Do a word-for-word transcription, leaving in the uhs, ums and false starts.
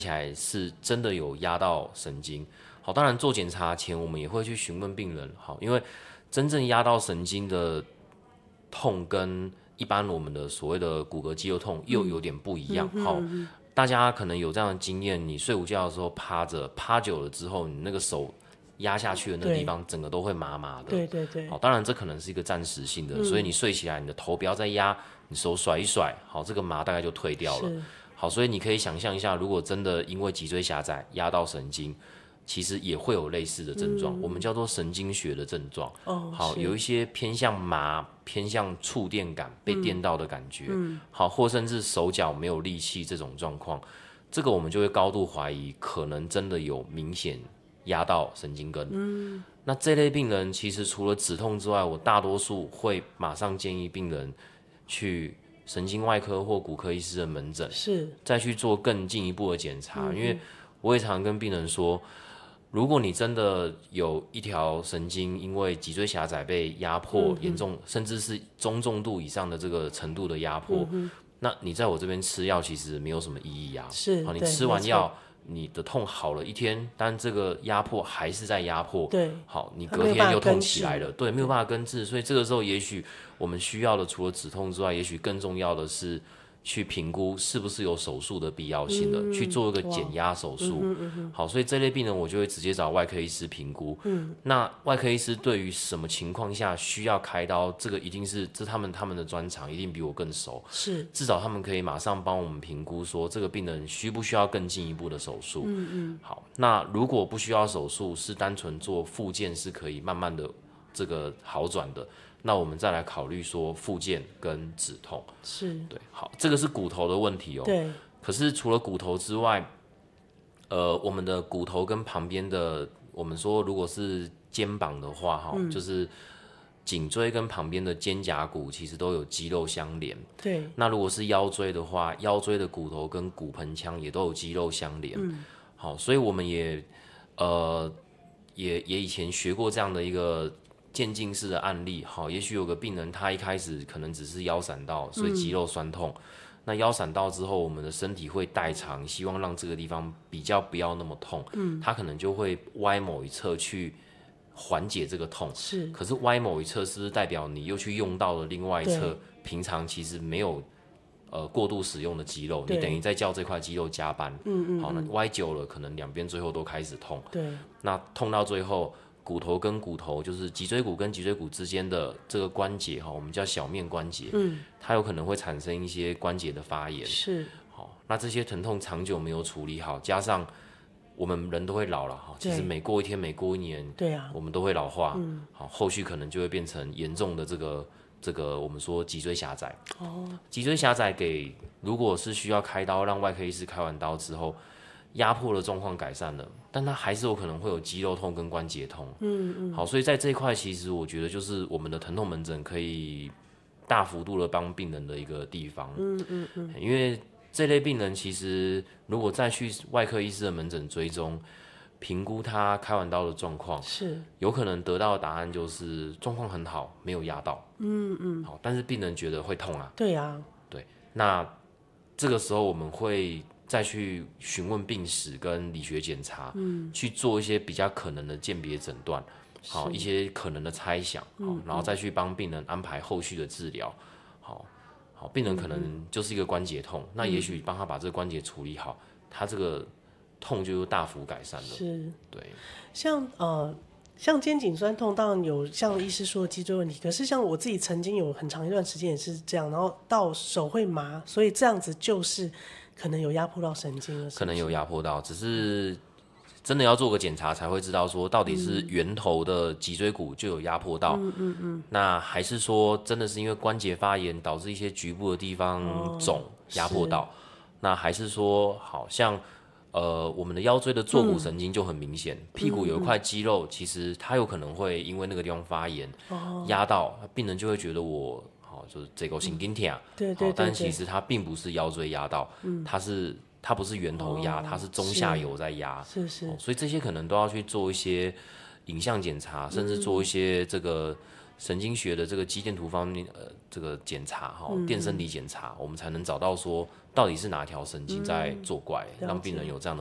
起来是真的有压到神经。好，当然做检查前我们也会去询问病人，好，因为真正压到神经的痛跟一般我们的所谓的骨骼肌肉痛又有点不一样。好、嗯嗯，大家可能有这样的经验，你睡午觉的时候趴着，趴久了之后，你那个手压下去的那个地方，整个都会麻麻的。 对对对。 好，当然这可能是一个暂时性的，嗯、所以你睡起来，你的头不要再压，你手甩一甩，好，这个麻大概就退掉了。好，所以你可以想象一下，如果真的因为脊椎狭窄压到神经。其实也会有类似的症状、嗯，我们叫做神经学的症状。哦，好，有一些偏向麻、偏向触电感、被电到的感觉。嗯，好，或甚至手脚没有力气这种状况，这个我们就会高度怀疑，可能真的有明显压到神经根。嗯，那这类病人其实除了止痛之外，我大多数会马上建议病人去神经外科或骨科医师的门诊，是再去做更进一步的检查、嗯，因为我也常跟病人说。如果你真的有一条神经因为脊椎狭窄被压迫严重、嗯，甚至是中重度以上的这个程度的压迫、嗯，那你在我这边吃药其实没有什么意义啊。是，好，你吃完药，你的痛好了一天，但这个压迫还是在压迫。对，好，你隔天又痛起来了，对，没有办法根治，所以这个时候也许我们需要的除了止痛之外，也许更重要的是。去评估是不是有手术的必要性的、嗯，去做一个减压手术、嗯嗯嗯。好，所以这类病人我就会直接找外科医师评估、嗯。那外科医师对于什么情况下需要开刀，这个一定是这他们他们的专长，一定比我更熟。是，至少他们可以马上帮我们评估说这个病人需不需要更进一步的手术。嗯嗯。好，那如果不需要手术，是单纯做复健是可以慢慢的这个好转的。那我们再来考虑说复健跟止痛，是对，好，这个是骨头的问题哦。对。可是除了骨头之外，呃，我们的骨头跟旁边的，我们说如果是肩膀的话，哈、嗯，就是颈椎跟旁边的肩胛骨其实都有肌肉相连。对。那如果是腰椎的话，腰椎的骨头跟骨盆腔也都有肌肉相连。嗯。好，所以我们也呃也也以前学过这样的一个。渐进式的案例，好，也许有个病人他一开始可能只是腰闪到，所以肌肉酸痛。嗯、那腰闪到之后，我们的身体会代偿，希望让这个地方比较不要那么痛。嗯，他可能就会歪某一侧去缓解这个痛。是，可是歪某一侧是不是代表你又去用到了另外一侧平常其实没有呃过度使用的肌肉？你等于在叫这块肌肉加班。嗯嗯。好，那歪久了，可能两边最后都开始痛。对。那痛到最后。骨头跟骨头，就是脊椎骨跟脊椎骨之间的这个关节哈，我们叫小面关节，嗯，它有可能会产生一些关节的发炎，是，好，那这些疼痛长久没有处理好，加上我们人都会老了哈，其实每过一天，每过一年，对啊，我们都会老化，嗯，好，后续可能就会变成严重的这个这个我们说脊椎狭窄，哦，脊椎狭窄给如果是需要开刀，让外科医师开完刀之后。压迫的状况改善了，但它还是有可能会有肌肉痛跟关节痛。嗯嗯。好，所以在这一块，其实我觉得就是我们的疼痛门诊可以大幅度的帮病人的一个地方。嗯嗯嗯。因为这类病人其实如果再去外科医师的门诊追踪，评估他开完刀的状况，是有可能得到的答案就是状况很好，没有压到。嗯嗯。好，但是病人觉得会痛啊。对啊。对，那这个时候我们会。再去询问病史跟理学检查，嗯，去做一些比较可能的鉴别诊断，好一些可能的猜想，嗯，然后再去帮病人安排后续的治疗，好，好，病人可能就是一个关节痛，嗯、那也许帮他把这个关节处理好，他这个痛就大幅改善了。是，对， 像呃。像肩颈酸痛，当然有像医师说的脊椎问题，可是像我自己曾经有很长一段时间也是这样，然后到手会麻，所以这样子就是可能有压迫到神经了，是不是？ 可能有压迫到，只是真的要做个检查才会知道说到底是源头的脊椎骨就有压迫到，嗯嗯嗯，那还是说真的是因为关节发炎导致一些局部的地方肿压迫到，那还是说好像。呃，我们的腰椎的坐骨神经就很明显，嗯、屁股有一块肌肉，其实它有可能会因为那个地方发炎，哦、压到病人就会觉得我好、哦、就是这个神经痛，对对对，但其实它并不是腰椎压到，嗯、它是它不是源头压，哦、它是中下游在压，是是、哦，所以这些可能都要去做一些影像检查，甚至做一些这个神经学的这个肌电图方面呃这个检查哈，电生理检查，我们才能找到说到底是哪条神经在作怪， 嗯让病人有这样的